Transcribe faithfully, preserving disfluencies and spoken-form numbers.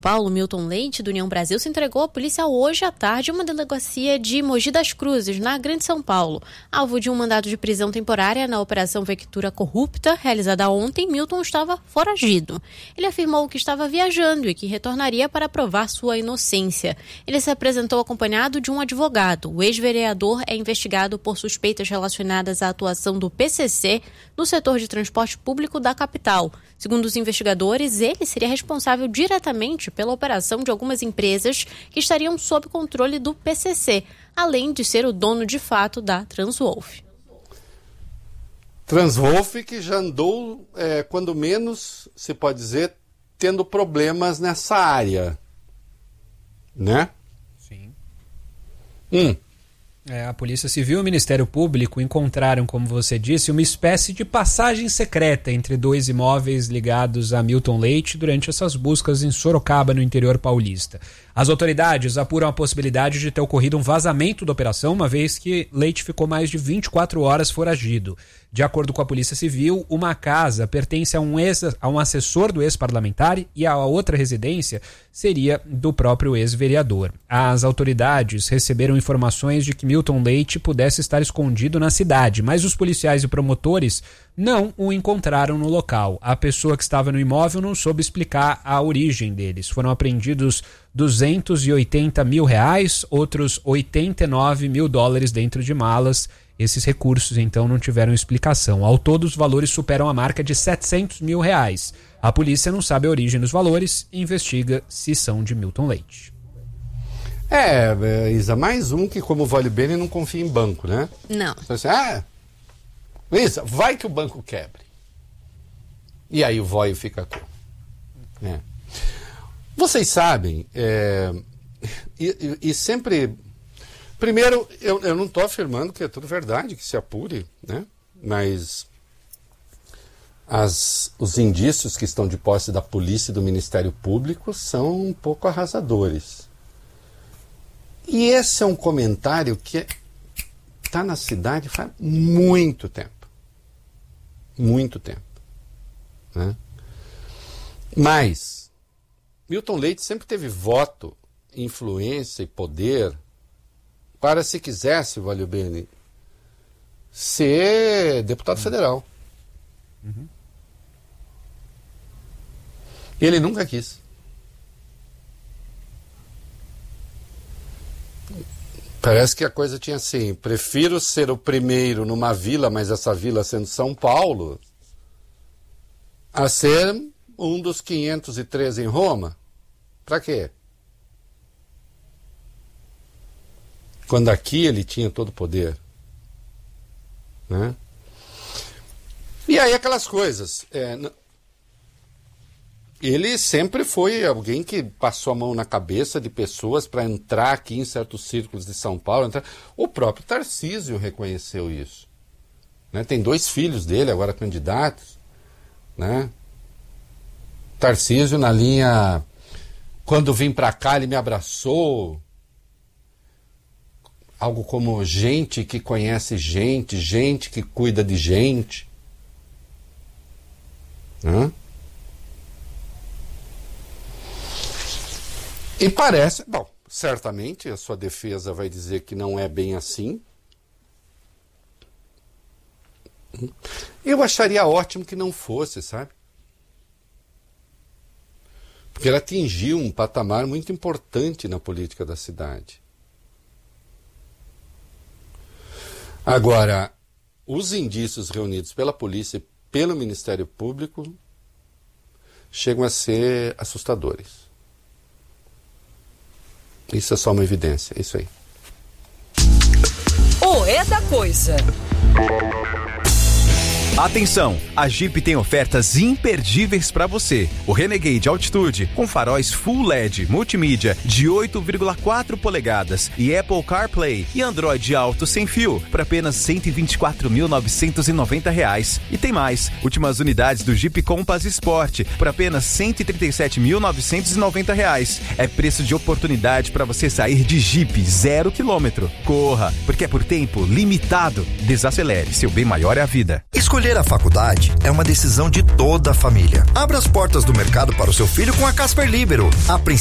Paulo Milton Leite, do União Brasil, se entregou à polícia hoje à tarde em uma delegacia de Mogi das Cruzes, na Grande São Paulo. Alvo de um mandado de prisão temporária na Operação Vectura Corrupta, realizada ontem, Milton estava foragido. Ele afirmou que estava viajando e que retornaria para provar sua inocência. Ele se apresentou acompanhado de um advogado. O ex-vereador é investigado por suspeitas relacionadas à atuação do P C C no setor de transporte público da capital. Segundo os investigadores, ele seria responsável diretamente pela operação de algumas empresas que estariam sob controle do P C C, além de ser o dono de fato da Transwolf. Transwolf que já andou, é, quando menos, se pode dizer, tendo problemas nessa área, né? Sim. Hum. É, a Polícia Civil e o Ministério Público encontraram, como você disse, uma espécie de passagem secreta entre dois imóveis ligados a Milton Leite durante essas buscas em Sorocaba, no interior paulista. As autoridades apuram a possibilidade de ter ocorrido um vazamento da operação, uma vez que Leite ficou mais de vinte e quatro horas foragido. De acordo com a Polícia Civil, uma casa pertence a um, ex, a um assessor do ex-parlamentar e a outra residência seria do próprio ex-vereador. As autoridades receberam informações de que Milton Leite pudesse estar escondido na cidade, mas os policiais e promotores não o encontraram no local. A pessoa que estava no imóvel não soube explicar a origem deles. Foram apreendidos duzentos e oitenta mil reais, outros oitenta e nove mil dólares dentro de malas. Esses recursos, então, não tiveram explicação. Ao todo, os valores superam a marca de setecentos mil reais. A polícia não sabe a origem dos valores e investiga se são de Milton Leite. É, Isa, mais um que, como o Vale Bene, não confia em banco, né? Não. Então, assim, ah, Isa, vai que o banco quebre. E aí o vóio fica com. Né? Vocês sabem, é, e, e, e sempre... Primeiro, eu, eu não estou afirmando que é tudo verdade, que se apure, né? Mas as, os indícios que estão de posse da polícia e do Ministério Público são um pouco arrasadores. E esse é um comentário que está na cidade faz muito tempo. Muito tempo. Né? Mas Milton Leite sempre teve voto, influência e poder para, se quisesse, Valeu Bene, ser deputado uhum. federal. Uhum. Ele nunca quis. Parece que a coisa tinha assim, prefiro ser o primeiro numa vila, mas essa vila sendo São Paulo, a ser um dos quinhentos e treze em Roma. Para quê? Quando aqui ele tinha todo o poder. Né? E aí aquelas coisas. É, ele sempre foi alguém que passou a mão na cabeça de pessoas para entrar aqui em certos círculos de São Paulo. Entrar. O próprio Tarcísio reconheceu isso. Né? Tem dois filhos dele agora candidatos. Né? Tarcísio na linha, quando vim para cá ele me abraçou. Algo como gente que conhece gente, gente que cuida de gente. Né? E parece, bom, certamente a sua defesa vai dizer que não é bem assim. Eu acharia ótimo que não fosse, sabe? Porque ele atingiu um patamar muito importante na política da cidade. Agora, os indícios reunidos pela polícia e pelo Ministério Público chegam a ser assustadores. Isso é só uma evidência, é isso aí. O É da Coisa. Atenção, a Jeep tem ofertas imperdíveis para você. O Renegade Altitude com faróis Full L E D multimídia de oito vírgula quatro polegadas e Apple CarPlay e Android Auto sem fio por apenas cento e vinte e quatro mil novecentos e noventa reais. E tem mais, últimas unidades do Jeep Compass Sport por apenas cento e trinta e sete mil novecentos e noventa reais. É preço de oportunidade para você sair de Jeep zero quilômetro. Corra, porque é por tempo limitado. Desacelere, seu bem maior é a vida. Escolha Escolher a faculdade é uma decisão de toda a família. Abra as portas do mercado para o seu filho com a Casper Libero. A